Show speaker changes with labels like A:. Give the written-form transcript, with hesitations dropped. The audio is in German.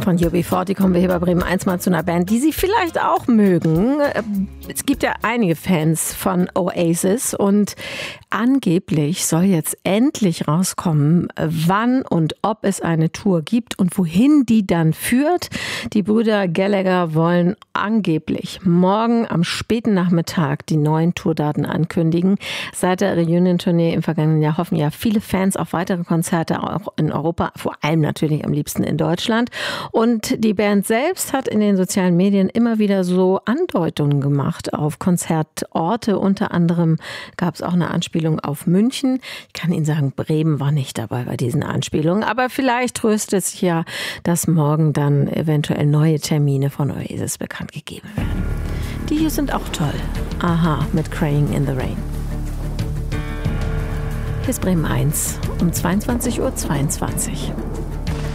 A: Von UB40 kommen wir hier bei Bremen 1 mal zu einer Band, die Sie vielleicht auch mögen. Es gibt ja einige Fans von Oasis und angeblich soll jetzt endlich rauskommen, wann und ob es eine Tour gibt und wohin die dann führt. Die Brüder Gallagher wollen angeblich morgen am späten Nachmittag die neuen Tourdaten ankündigen. Seit der Reunion-Tournee im vergangenen Jahr hoffen ja viele Fans auf weitere Konzerte auch in Europa, vor allem natürlich am liebsten in Deutschland. Und die Band selbst hat in den sozialen Medien immer wieder so Andeutungen gemacht auf Konzertorte. Unter anderem gab es auch eine Anspielung auf München. Ich kann Ihnen sagen, Bremen war nicht dabei bei diesen Anspielungen. Aber vielleicht tröstet es ja, dass morgen dann eventuell neue Termine von Oasis bekannt gegeben werden. Die hier sind auch toll. Aha, mit Crying in the Rain. Hier ist Bremen 1 um 22:22 Uhr.